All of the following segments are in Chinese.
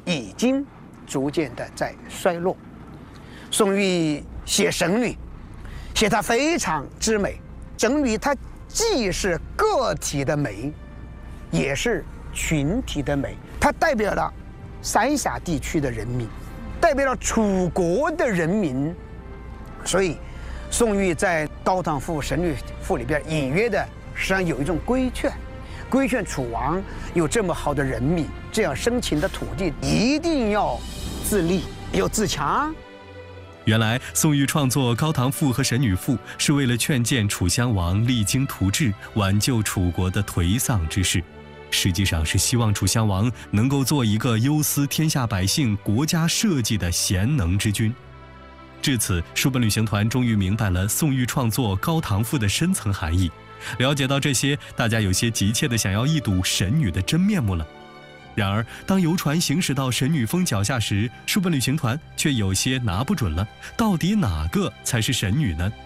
已经逐渐的在衰落。宋玉写神女，写她非常之美。神女她既是个体的美，也是群体的美，它代表了三峡地区的人民，代表了楚国的人民。所以宋玉在《高唐赋》《神女赋》里边隐约的实际上有一种规劝楚王有这么好的人民，这样生情的土地，一定要自立又自强。 原来宋玉创作《高唐赋》和《神女赋》是为了劝谏楚襄王励精图治，挽救楚国的颓丧之势，实际上是希望楚襄王能够做一个忧思天下百姓、国家社稷的贤能之君。至此，书本旅行团终于明白了宋玉创作《高唐赋》的深层含义。了解到这些，大家有些急切地想要一睹神女的真面目了。然而，当游船行驶到神女峰脚下时，书本旅行团却有些拿不准了，到底哪个才是神女呢？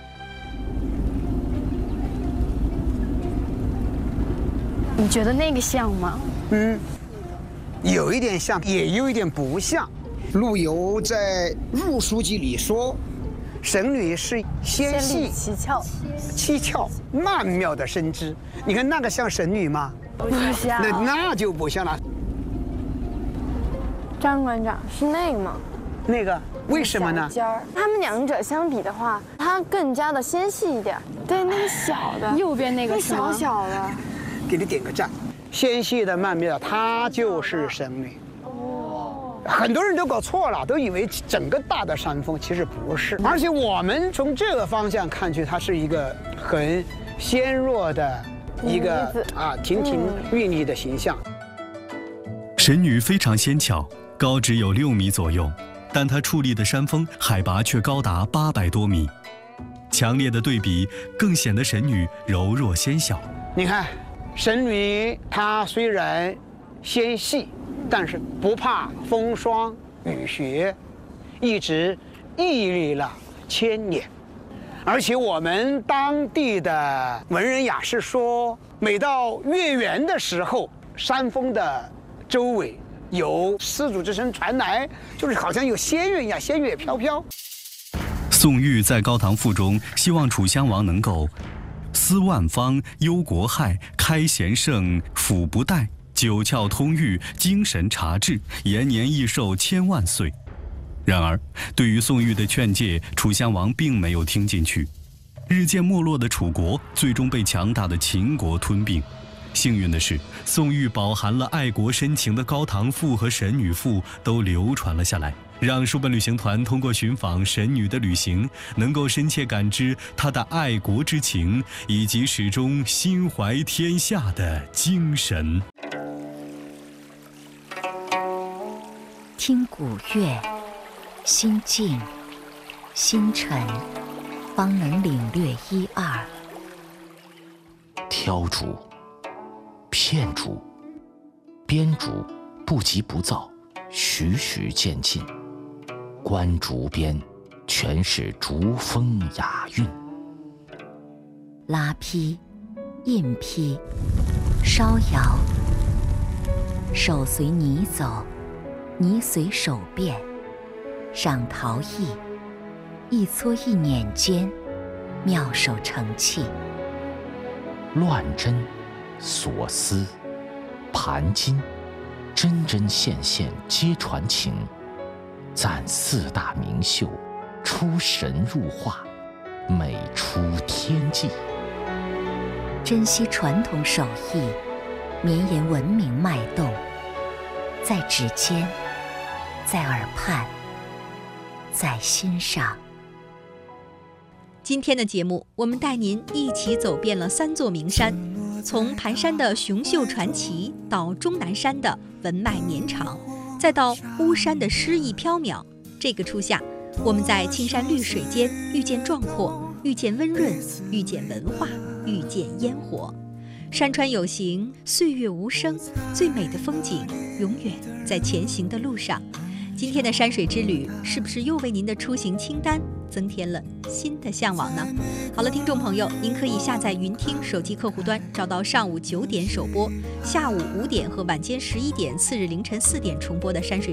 你觉得那个像吗？ 有一点像，也有一点不像。陆游在《入书记》里说，神女是纤细、七窍、曼妙的身姿。你看那个像神女吗？ 不像。 那就不像了。 张馆长是那个吗？ 那个为什么呢？ 他们两者相比的话，它更加的纤细一点。对，那个小的，右边那个是吗？小的。 给你点个赞。纤细的、曼妙的，她就是神女。很多人都搞错了，都以为整个大的山峰，其实不是。而且我们从这个方向看去，它是一个很纤弱的一个亭亭玉立的形象。 神女非常纤巧，高只有6米左右，但她矗立的山峰海拔却高达800多米。强烈的对比更显得神女柔弱纤小。 你看，神女她虽然纤细，但是不怕风霜雨雪，一直屹立了千年。而且我们当地的文人雅士说，每到月圆的时候，山峰的周围有丝竹之声传来，就是好像有仙乐一样，仙乐飘飘。 宋玉在《高唐赋》中希望楚襄王能够思万方、忧国害、开贤圣、抚不殆、九窍通狱、精神察治，延年益寿千万岁。然而，对于宋玉的劝诫，楚襄王并没有听进去。日渐没落的楚国最终被强大的秦国吞并。幸运的是，宋玉饱含了爱国深情的《高唐赋》和《神女赋》都流传了下来，让书本旅行团通过寻访神女的旅行，能够深切感知她的爱国之情，以及始终心怀天下的精神。 听古乐，心静心沉，方能领略一二。 挑竹、片竹、编竹不急不躁，徐徐渐进。观竹边，全是竹风雅韵。 拉坯、印坯、烧窑，手随泥走，泥随手变。赏陶艺，一撮一捻间，妙手成器。 乱针、锁丝、盘金，针针线线皆传情。赞4大名秀，出神入化，美出天际。 珍惜传统手艺，绵延文明脉动，在指尖，在耳畔，在心上。 今天的节目，我们带您一起走遍了3座名山，从盘山的雄秀传奇，到终南山的文脉绵长，再到巫山的诗意缥缈。这个初夏，我们在青山绿水间遇见壮阔，遇见温润，遇见文化，遇见烟火。山川有形，岁月无声，最美的风景永远在前行的路上。今天的山水之旅，是不是又为您的出行清单增添了新的向往呢？好了，听众朋友，您可以下载云听手机客户端，找到上午9点首播，下午5点和晚间11点，次日凌晨4点重播的山水